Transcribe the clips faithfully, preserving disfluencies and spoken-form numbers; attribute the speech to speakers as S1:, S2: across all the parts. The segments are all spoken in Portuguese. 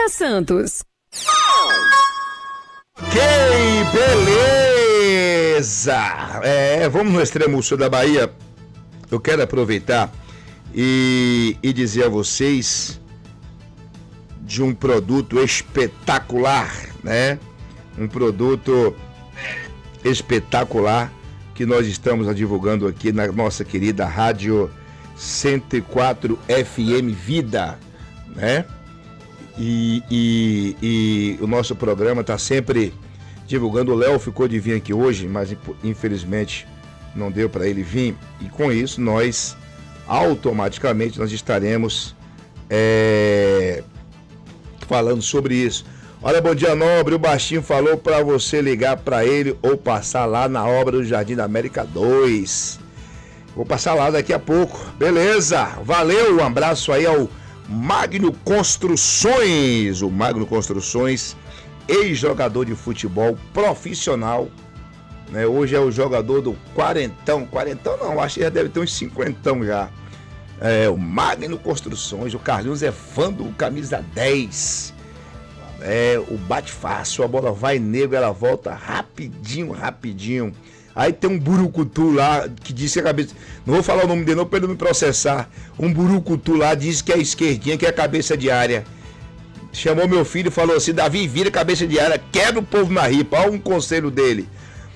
S1: Casca Santos.
S2: Que beleza! É, vamos no extremo sul da Bahia. Eu quero aproveitar e, e dizer a vocês de um produto espetacular, né? Um produto espetacular que nós estamos divulgando aqui na nossa querida Rádio cento e quatro F M Vida, né? E, e, e o nosso programa está sempre divulgando. O Léo ficou de vir aqui hoje, mas infelizmente não deu para ele vir. E com isso nós automaticamente nós estaremos é, falando sobre isso. Olha, bom dia, Nobre. O Baixinho falou para você ligar para ele ou passar lá na obra do Jardim da América dois. Vou passar lá daqui a pouco. Beleza, valeu. Um abraço aí ao Magno Construções. O Magno Construções, ex-jogador de futebol profissional, né? Hoje é o jogador do quarentão. Quarentão não, acho que já deve ter uns cinquentão já. É, o Magno Construções. O Carlinhos é fã do camisa dez. É, o bate fácil, a bola vai nego, ela volta rapidinho, rapidinho. Aí tem um burucutu lá que diz que a cabeça... Não vou falar o nome dele não para ele não me processar. Um burucutu lá diz que é a esquerdinha, que é a cabeça de área. Chamou meu filho e falou assim: Davi, vira cabeça de área, quebra o povo na ripa. Olha um conselho dele.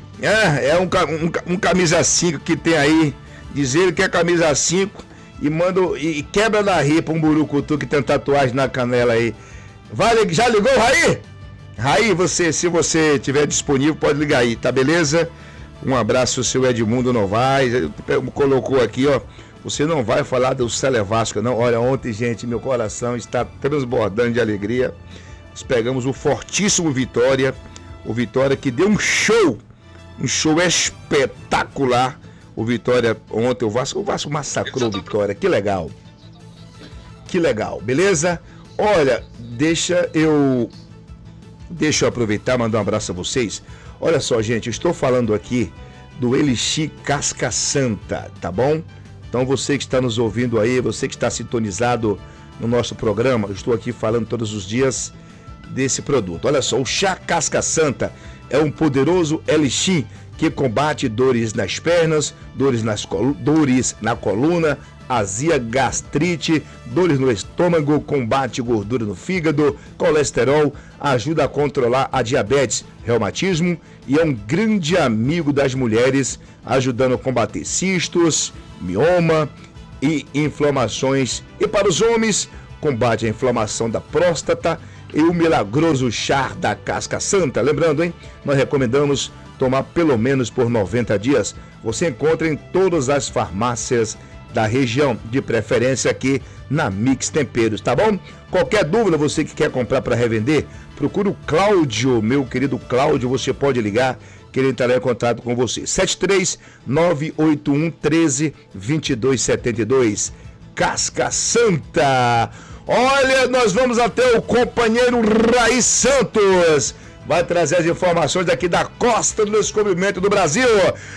S2: É, é um, um, um camisa cinco que tem aí. Diz ele que é camisa cinco e, manda, e quebra na ripa um burucutu que tem tatuagem na canela aí. Vai, já ligou, Raí? Raí, você, se você tiver disponível, pode ligar aí, tá beleza? Um abraço, seu Edmundo Novaes. Colocou aqui, ó. Você não vai falar do Célé Vasco, não. Olha, ontem, gente, meu coração está transbordando de alegria. Nós pegamos o fortíssimo Vitória. O Vitória que deu um show. Um show espetacular. O Vitória ontem, o Vasco, o Vasco massacrou o Vitória. Que legal. Que legal, beleza? Olha, deixa eu... Deixa eu aproveitar e mandar um abraço a vocês. Olha só, gente, eu estou falando aqui do Elixir Casca Santa, tá bom? Então você que está nos ouvindo aí, você que está sintonizado no nosso programa, eu estou aqui falando todos os dias desse produto. Olha só, o chá Casca Santa é um poderoso Elixir que combate dores nas pernas, dores, nas col- dores na coluna, azia, gastrite, dores no estômago, combate gordura no fígado, colesterol, ajuda a controlar a diabetes, reumatismo e é um grande amigo das mulheres, ajudando a combater cistos, mioma e inflamações. E para os homens, combate a inflamação da próstata e o milagroso chá da Casca Santa. Lembrando, hein? Nós recomendamos tomar pelo menos por noventa dias. Você encontra em todas as farmácias da região, de preferência aqui na Mix Temperos, tá bom? Qualquer dúvida, você que quer comprar para revender, procura o Cláudio, meu querido Cláudio, você pode ligar, que ele entrará em contato com você. sete três nove oito um um três dois dois sete dois. Casca Santa. Olha, nós vamos até o companheiro Raí Santos. Vai trazer as informações daqui da Costa do Descobrimento do Brasil.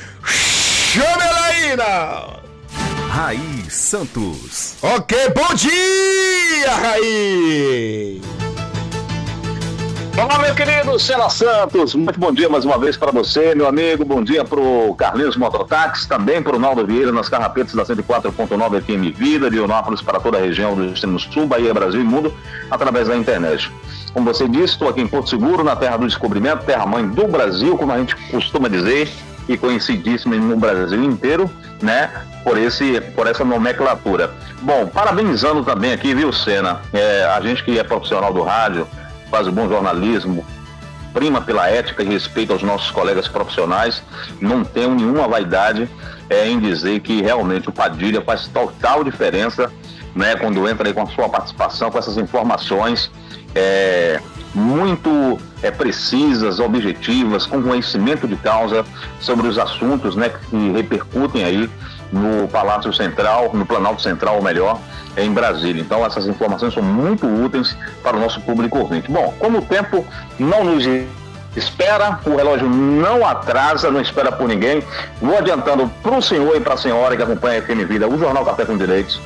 S2: Chama ela aí, não.
S3: Raí Santos.
S2: Ok, bom dia, Raí!
S4: Olá, meu querido Célé Santos, muito bom dia mais uma vez para você, meu amigo. Bom dia para o Carlinhos Mototáxi, também para o Naldo Vieira nas carrapetas da cento e quatro ponto nove F M Vida, de Leonópolis para toda a região do extremo sul, Bahia, Brasil e mundo, através da internet. Como você disse, estou aqui em Porto Seguro, na terra do descobrimento, terra-mãe do Brasil, como a gente costuma dizer, e conhecidíssima no Brasil inteiro, né? Por, esse, por essa nomenclatura. Bom, parabenizando também aqui, viu, Sena? É, a gente que é profissional do rádio, faz o bom jornalismo, prima pela ética e respeito aos nossos colegas profissionais, não tenho nenhuma vaidade é, em dizer que realmente o Padilha faz total diferença, né, quando entra aí com a sua participação, com essas informações é, muito é, precisas, objetivas, com conhecimento de causa sobre os assuntos, né, que repercutem aí no Palácio Central, no Planalto Central, ou melhor, em Brasília. Então essas informações são muito úteis para o nosso público ouvinte. Bom, como o tempo não nos espera, o relógio não atrasa, não espera por ninguém, vou adiantando para o senhor e para a senhora que acompanha a F M Vida, o Jornal Café com Direitos,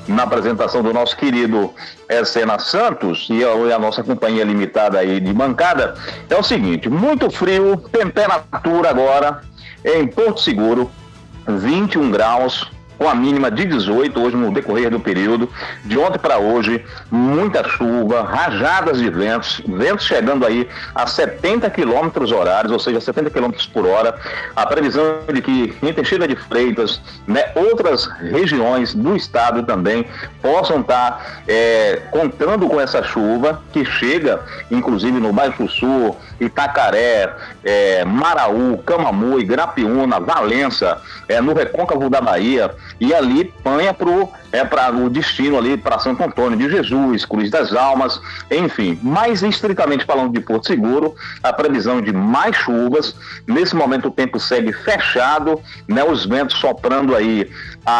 S4: na apresentação do nosso querido é, Sena Santos e a, e a nossa companhia limitada aí de bancada, é o seguinte: muito frio, temperatura agora em Porto Seguro, vinte e um graus, com a mínima de dezoito, hoje no decorrer do período, de ontem para hoje, muita chuva, rajadas de ventos, ventos chegando aí a setenta quilômetros horários, ou seja, setenta quilômetros por hora. A previsão de que em Teixeira de Freitas, né, outras regiões do estado também possam estar é, contando com essa chuva, que chega, inclusive, no Baixo Sul, Itacaré, é, Maraú, Camamu, Grapiúna, Valença, é, no Recôncavo da Bahia, e ali panha é, para o destino ali para Santo Antônio de Jesus, Cruz das Almas, enfim. Mas estritamente falando de Porto Seguro, a previsão de mais chuvas. Nesse momento o tempo segue fechado, né, os ventos soprando aí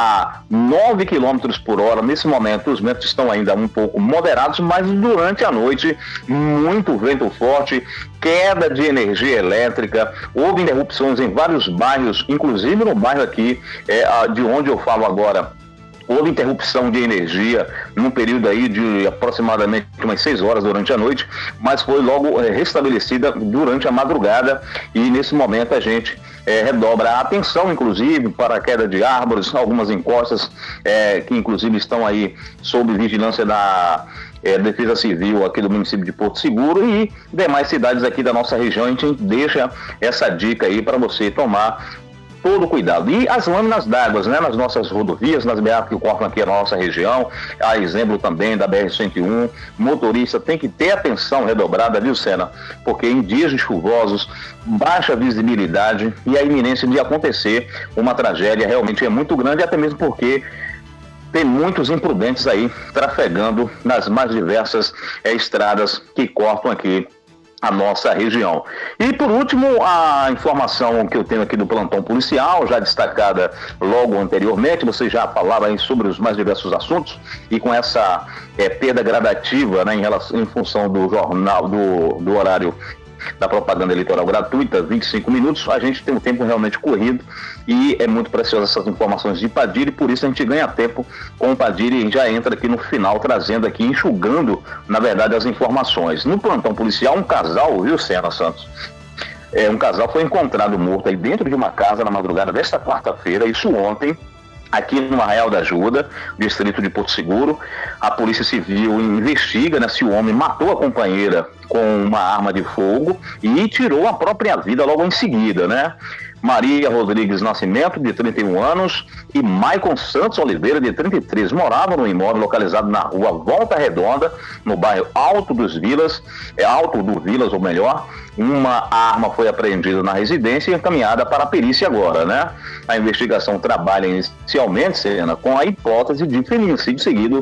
S4: a nove quilômetros por hora. Nesse momento os ventos estão ainda um pouco moderados, mas durante a noite muito vento forte, queda de energia elétrica, houve interrupções em vários bairros, inclusive no bairro aqui é, de onde eu falo agora. Houve interrupção de energia num período aí de aproximadamente umas seis horas durante a noite, mas foi logo é, restabelecida durante a madrugada, e nesse momento a gente é, redobra a atenção, inclusive, para a queda de árvores, algumas encostas é, que inclusive estão aí sob vigilância da É, Defesa Civil aqui do município de Porto Seguro, e demais cidades aqui da nossa região. A gente deixa essa dica aí para você tomar todo cuidado. E as lâminas d'água, né, nas nossas rodovias, nas B R que cortam aqui a nossa região, a exemplo também da B R cento e um, motorista tem que ter atenção redobrada, viu, Sena? Porque em dias de chuvosos, baixa visibilidade e a iminência de acontecer uma tragédia realmente é muito grande, até mesmo porque tem muitos imprudentes aí trafegando nas mais diversas é, estradas que cortam aqui a nossa região. E por último, a informação que eu tenho aqui do plantão policial, já destacada logo anteriormente, você já falava aí sobre os mais diversos assuntos, e com essa é, perda gradativa, né, em, relação, em função do jornal, do, do horário da propaganda eleitoral gratuita, vinte e cinco minutos, a gente tem um tempo realmente corrido e é muito preciosa essas informações de Padilha, e por isso a gente ganha tempo com o Padilha e já entra aqui no final trazendo aqui, enxugando, na verdade, as informações. No plantão policial, um casal, viu, Sena Santos? É, um casal foi encontrado morto aí dentro de uma casa na madrugada desta quarta-feira, isso ontem, aqui no Arraial da Ajuda, distrito de Porto Seguro. A Polícia Civil investiga, né, se o homem matou a companheira com uma arma de fogo e tirou a própria vida logo em seguida, né? Maria Rodrigues Nascimento, de trinta e um anos, e Maicon Santos Oliveira, de trinta e três, moravam no imóvel localizado na rua Volta Redonda, no bairro Alto dos Vilas, é Alto do Vilas, ou melhor. Uma arma foi apreendida na residência e encaminhada para a perícia agora, né? A investigação trabalha inicialmente, Serena, com a hipótese de feminicídio seguido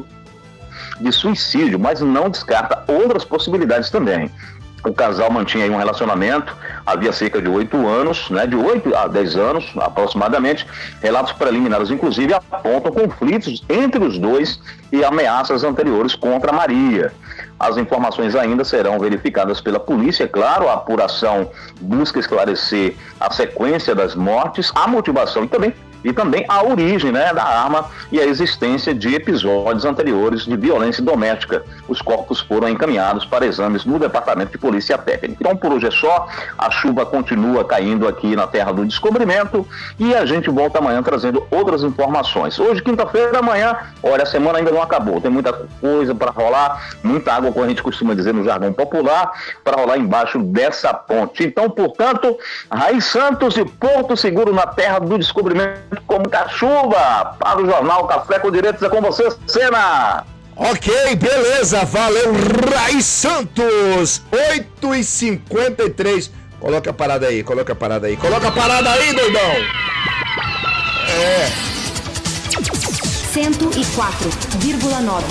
S4: de suicídio, mas não descarta outras possibilidades também. O casal mantinha aí um relacionamento havia cerca de oito anos, né, de oito a dez anos aproximadamente. Relatos preliminares, inclusive, apontam conflitos entre os dois e ameaças anteriores contra Maria. As informações ainda serão verificadas pela polícia, é claro. A apuração busca esclarecer a sequência das mortes, a motivação e também e também a origem, né, da arma e a existência de episódios anteriores de violência doméstica. Os corpos foram encaminhados para exames no Departamento de Polícia Técnica. Então, por hoje é só. A chuva continua caindo aqui na Terra do Descobrimento e a gente volta amanhã trazendo outras informações. Hoje, quinta-feira, amanhã, olha, a semana ainda não acabou. Tem muita coisa para rolar, muita água, como a gente costuma dizer no jargão popular, para rolar embaixo dessa ponte. Então, portanto, Raiz Santos e Porto Seguro na Terra do Descobrimento como muita chuva. Para o Jornal Café com Direitos, é com você, Sena.
S2: Ok, beleza, valeu, Raiz Santos, oito e cinquenta e três. Coloca a parada aí, coloca a parada aí, coloca a parada aí, doidão. É.
S1: cento e quatro vírgula nove.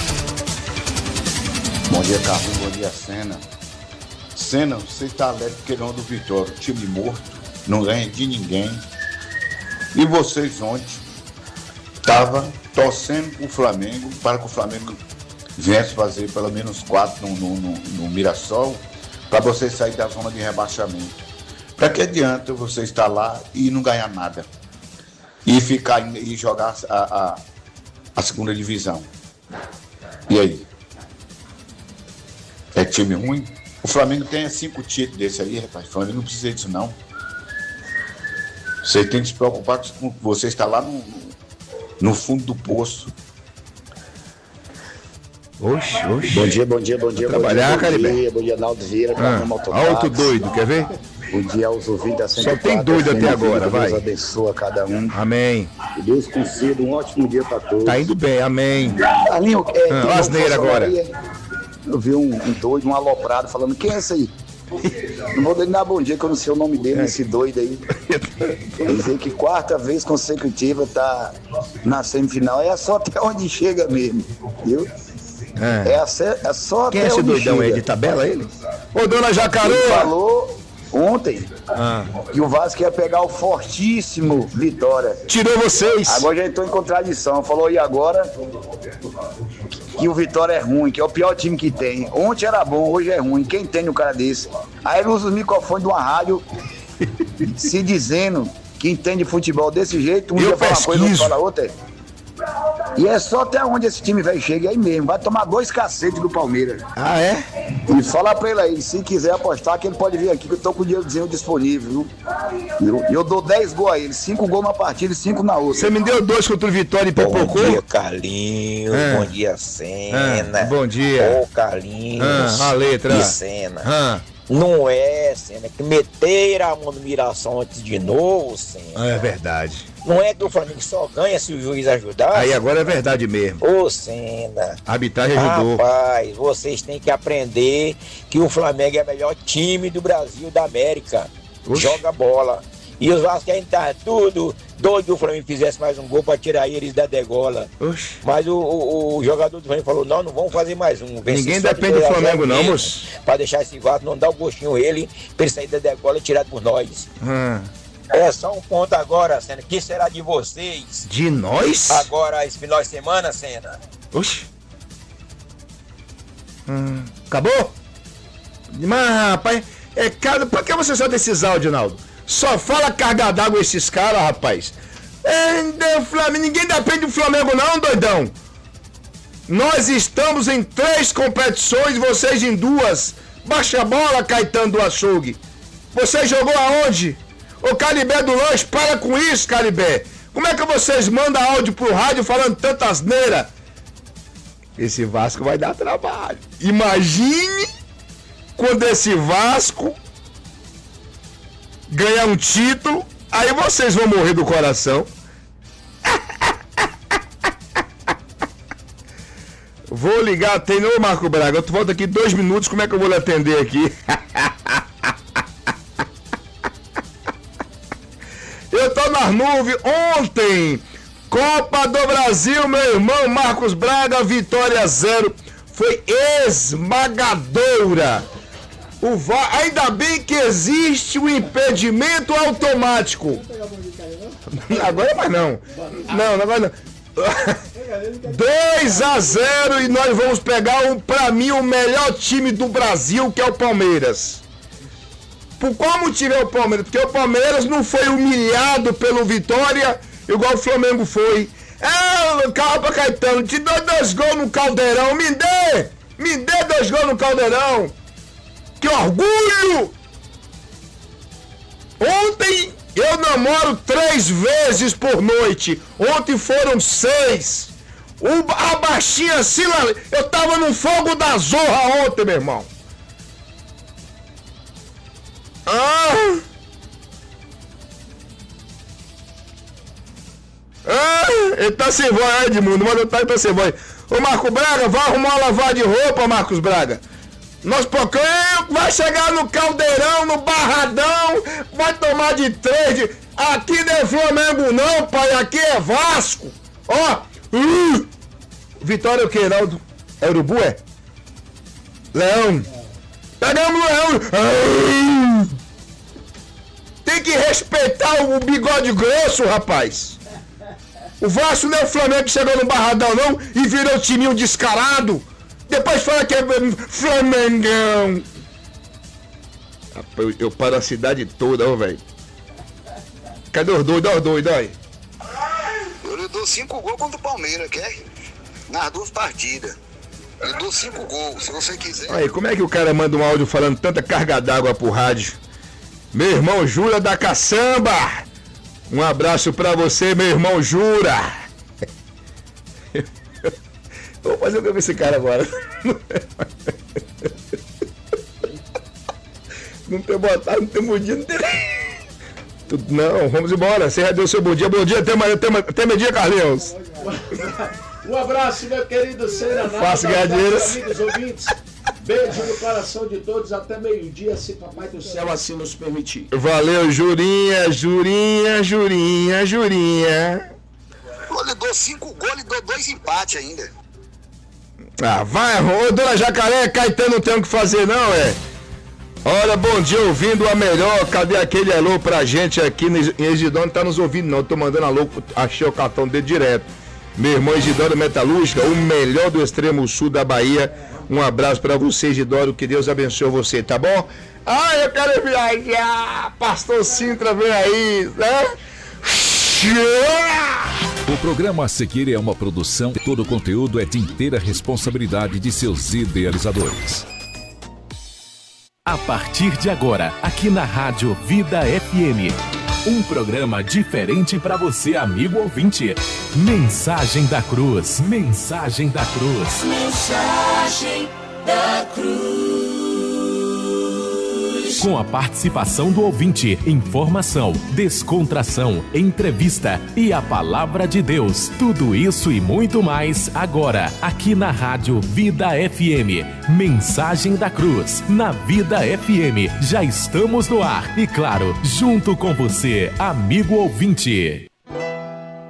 S5: Bom dia, Carlos, bom dia, Sena. Sena, você está alegre porque ganhou do Vitória, time morto, não ganha de ninguém. E vocês ontem estavam torcendo o Flamengo para que o Flamengo viesse fazer pelo menos quatro no, no, no, no Mirassol, para vocês sair da zona de rebaixamento. Para que adianta você estar lá e não ganhar nada? E ficar e jogar a, a, a segunda divisão. E aí? É time ruim? O Flamengo tem cinco títulos desse aí, rapaz. O Flamengo não precisa disso, não. Você tem que se preocupar com você está lá no, no fundo do poço.
S2: Oxi, oxi.
S6: Bom dia, bom dia, bom dia.
S2: Vai trabalhar,
S6: bom dia, bom
S2: Caribe?
S6: dia, bom dia, Naldo Vieira.
S2: Ah, alto doido, quer ver?
S6: Bom dia aos ouvintes da cento e quatro.
S2: Só tem doido até agora, vai.
S6: Deus abençoa cada um.
S2: Amém.
S6: Que Deus conceda um ótimo dia para todos.
S2: Tá indo bem, amém.
S6: Carlinho, é,
S2: Ah,
S6: quem
S2: asneira
S6: não fosse
S2: agora.
S6: aí, eu vi um, um doido, um aloprado, falando, quem é esse aí? Não vou nem dar bom dia, que eu não sei o nome dele, esse doido aí. Quer dizer que quarta vez consecutiva tá na semifinal. É só até onde chega mesmo, viu?
S2: É.
S6: É, a, é só
S2: Quem é
S6: até
S2: esse
S6: onde
S2: doidão aí
S6: chega.
S2: de tabela, ele? Ô, dona
S6: Ele
S2: Jacaroa!
S6: falou ontem
S2: Ah,
S6: que o Vasco ia pegar o fortíssimo Vitória.
S2: tirou vocês!
S6: Agora já entrou em contradição. Falou, e agora? Que o Vitória é ruim, que é o pior time que tem. Ontem era bom, hoje é ruim. Quem tem um cara desse? Aí ele usa os microfones de uma rádio se dizendo que entende futebol desse jeito. Um
S2: Eu
S6: dia fala uma coisa, outro
S2: pesquiso.
S6: fala outra. E é só até onde esse time velho chega aí mesmo. Vai tomar dois cacetes do Palmeiras.
S2: Ah, é?
S6: E fala pra ele aí, se quiser apostar, que ele pode vir aqui, que eu tô com o dinheirozinho disponível, viu? E eu, eu dou dez gols a ele, cinco gols numa partida e cinco na outra.
S2: Você me deu dois contra o Vitória e
S7: Bom
S2: pipocou?
S7: dia, Carlinhos.
S2: Ah.
S7: Bom dia, Senna.
S2: Ah, bom dia.
S7: Ô, Carlinhos.
S2: Ah, a letra.
S7: E Senna.
S2: Ah,
S7: Não é, Senna, que meteram a mão no Miração antes de novo, Senna.
S2: é verdade.
S7: Não é que o Flamengo só ganha se o juiz ajudar?
S2: Aí agora é verdade mesmo.
S7: Ô, Senna.
S2: A arbitragem ajudou.
S7: Rapaz, vocês têm que aprender que o Flamengo é o melhor time do Brasil, da América.
S2: Oxi.
S7: Joga bola. E os vascaínos tá tudo doido que o Flamengo fizesse mais um gol pra tirar eles da degola.
S2: Oxi.
S7: Mas o, o, o jogador do Flamengo falou, não, não vamos fazer mais um. Vencer
S2: Ninguém
S7: só de
S2: depende do
S7: dois a zero
S2: Flamengo, não,
S7: mesmo,
S2: moço.
S7: Pra deixar esse Vasco, não dar o gostinho ele, pra ele sair da degola e tirado por nós.
S2: Ah,
S7: É só um ponto agora, Senna. Que será de vocês?
S2: de nós?
S7: Agora, esse final de semana, Senna?
S2: Oxi. Hum, acabou? Mas, rapaz, é caro. Por que você só desses áudios, Naldo? Só fala carga d'água esses caras, rapaz. É, Flamengo, ninguém depende do Flamengo, não, doidão. Nós estamos em três competições, vocês em duas. Baixa a bola, Caetano do Açougue. Você jogou aonde? Ô, Caribé do Lanche, para com isso, Caribé. Como é que vocês mandam áudio pro rádio falando tanta asneira? Esse Vasco vai dar trabalho. Imagine quando esse Vasco ganhar um título, aí vocês vão morrer do coração. Vou ligar, tem ô Marco Braga, eu volto aqui dois minutos, como é que eu vou lhe atender aqui? Eu tô nas nuvens. Ontem, Copa do Brasil, meu irmão Marcos Braga, vitória zero. Foi esmagadora. O V A R, ainda bem que existe o impedimento automático. Agora mais não. Não, agora não. dois a zero e nós vamos pegar, um, pra mim, o melhor time do Brasil, que é o Palmeiras. Por qual motivo é o Palmeiras? Porque o Palmeiras não foi humilhado pelo Vitória, igual o Flamengo foi. É, calma, Caetano, te dou dois gols no Caldeirão, me dê! Me dê dois gols no Caldeirão! Que orgulho! Ontem eu namoro três vezes por noite. Ontem foram seis. O, a baixinha assim, eu tava no fogo da zorra ontem, meu irmão. Ah! Ah! Ele tá sem voz, Edmundo. Manda o tá sem voz. Ô, Marco Braga, vai arrumar uma lavagem de roupa, Marcos Braga. Nós pouquinho vai chegar no Caldeirão, no Barradão, vai tomar de três. De... Aqui não é Flamengo não, pai, aqui é Vasco. Ó, uh, Vitória o que, Naldo? É Urubu, é? Leão. Pegamos o Leão. Uh, tem que respeitar o bigode grosso, rapaz. O Vasco não é o Flamengo que chegou no Barradão não e virou timinho descarado. Depois fala que é Flamengão. Eu, eu paro a cidade toda, ó, velho. Cadê os doidos? Ó, os doidos, aí.
S8: Olho do deu cinco gols contra o Palmeiras, quer? Nas duas partidas. Eu dou cinco gols, se você quiser.
S2: Aí, como é que o cara manda um áudio falando tanta carga d'água pro rádio? Meu irmão Jura da Caçamba! Um abraço pra você, meu irmão Jura! Vou fazer o que com esse cara agora? Não tem boa tarde, não tem bom dia, não tem... Não, vamos embora. Você já deu seu bom dia. Bom dia, até, até, até meio-dia, Carlinhos.
S9: Um abraço, meu querido Senna.
S2: Faça ganhar dinheiro.
S9: Amigos ouvintes, beijo no coração de todos. Até meio-dia, se Papai do Céu assim nos permitir.
S2: Valeu, Jurinha, Jurinha, Jurinha, Jurinha.
S8: Eu lhe dou cinco gols e dou dois empates ainda.
S2: Ah, vai, ô, dona Jacaré, Caetano não tem o que fazer, não, é? Olha, bom dia, ouvindo a melhor. Cadê aquele alô pra gente aqui em Exidônio? Não tá nos ouvindo, não. Tô mandando alô, achei o cartão dele direto. Meu irmão Exidônio Metalúrgica, o melhor do extremo sul da Bahia. Um abraço pra você, Exidônio. Que Deus abençoe você, tá bom? Ah, eu quero viajar. Pastor Sintra, vem aí, né?
S3: O programa a seguir é uma produção. Todo o conteúdo é de inteira responsabilidade de seus idealizadores.
S10: A partir de agora, aqui na Rádio Vida F M, um programa diferente para você, amigo ouvinte. Mensagem da Cruz, Mensagem da Cruz.
S11: Mensagem da Cruz.
S10: Com a participação do ouvinte, informação, descontração, entrevista e a palavra de Deus. Tudo isso e muito mais agora, aqui na Rádio Vida F M. Mensagem da Cruz, na Vida F M. Já estamos no ar e, claro, junto com você, amigo ouvinte.